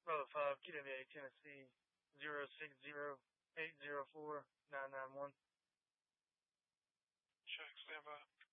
Brother 5, KWA Tennessee 060-804-991. Check, stand by.